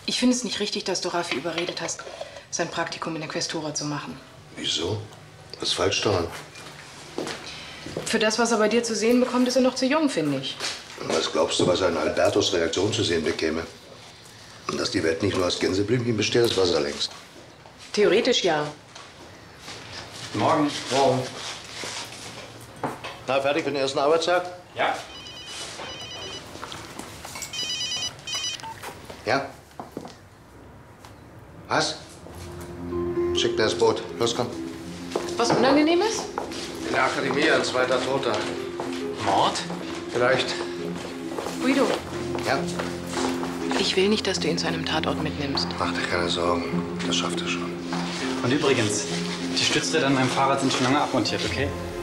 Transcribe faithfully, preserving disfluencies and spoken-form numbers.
Ich finde es nicht richtig, dass du Raffi überredet hast, sein Praktikum in der Questura zu machen. Wieso? Was ist falsch daran? Für das, was er bei dir zu sehen bekommt, ist er noch zu jung, finde ich. Was glaubst du, was er in Albertos Reaktion zu sehen bekäme? Und dass die Welt nicht nur aus Gänseblümchen besteht, das weiß er längst. Theoretisch ja. Morgen. Morgen. Na, fertig für den ersten Arbeitstag? Ja. Ja? Was? Schick mir das Boot. Los, komm. Was Unangenehmes? In der Akademie ein zweiter Toter. Mord? Vielleicht. Guido, Ja? ich will nicht, dass du ihn zu einem Tatort mitnimmst. Mach dir keine Sorgen. Das schafft er schon. Und übrigens, die Stützräder an meinem Fahrrad sind schon lange abmontiert, okay?